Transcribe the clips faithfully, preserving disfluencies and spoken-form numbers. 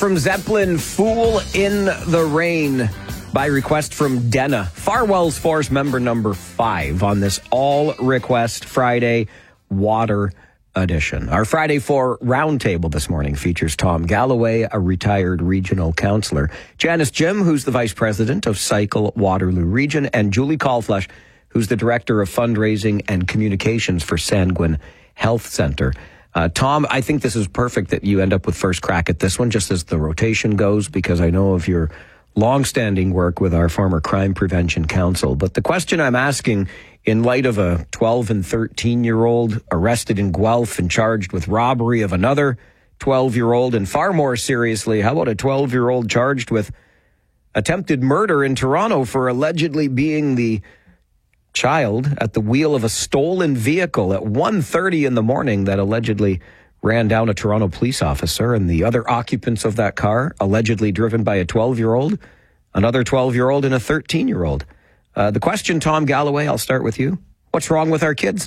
from Zeppelin, Fool in the Rain, by request from Denna, Farwell's Force member number five on this All Request Friday Water edition. Our Friday Four roundtable this morning features Tom Galloway, a retired regional councillor, Janice Jim, who's the vice president of Cycle Waterloo Region, and Julie Callflesh, who's the director of fundraising and communications for Sanguine Health Centre. Uh, Tom, I think this is perfect that you end up with first crack at this one, just as the rotation goes, because I know of your long-standing work with our former Crime Prevention Council. But the question I'm asking, in light of a twelve and thirteen-year-old arrested in Guelph and charged with robbery of another twelve-year-old, and far more seriously, how about a twelve-year-old charged with attempted murder in Toronto for allegedly being the child at the wheel of a stolen vehicle at one thirty in the morning that allegedly ran down a Toronto police officer, and the other occupants of that car allegedly driven by a twelve-year-old, another twelve-year-old, and a thirteen-year-old. Uh, the question, Tom Galloway, I'll start with you. What's wrong with our kids?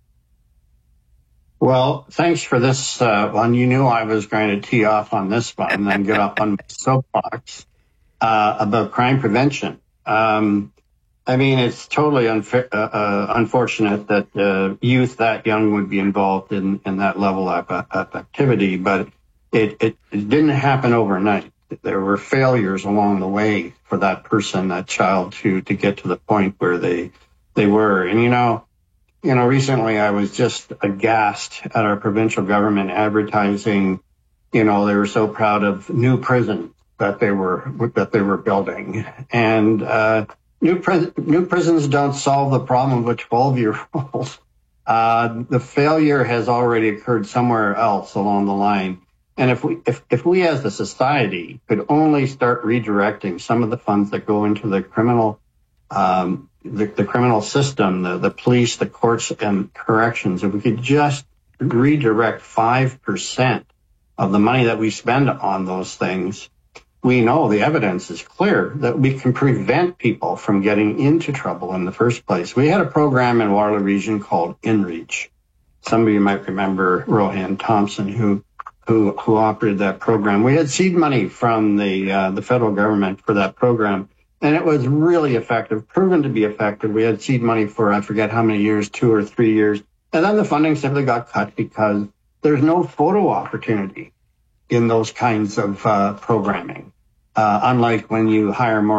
Well, thanks for this uh, one. You knew I was going to tee off on this one and then get up on my soapbox uh, about crime prevention. Um, I mean, it's totally unfa- uh, uh, unfortunate that uh, youth that young would be involved in, in that level of, uh, of activity, but it, it, it didn't happen overnight. There were failures along the way for that person, that child, to to get to the point where they they were. And you know, you know, recently I was just aghast at our provincial government advertising. You know, they were so proud of new prisons that they were that they were building, and uh, new pris- new prisons don't solve the problem of a twelve-year-old. Uh, the failure has already occurred somewhere else along the line. And if we, if, if we as a society could only start redirecting some of the funds that go into the criminal, um, the, the criminal system, the, the police, the courts, and corrections, if we could just redirect five percent of the money that we spend on those things, we know the evidence is clear that we can prevent people from getting into trouble in the first place. We had a program in Waterloo Region called InReach. Some of you might remember Rohan Thompson, who who who operated that program. We had seed money from the uh, the federal government for that program, and it was really effective, proven to be effective. We had seed money for, I forget how many years, two or three years, and then the funding simply got cut because there's no photo opportunity in those kinds of uh, programming, uh, unlike when you hire more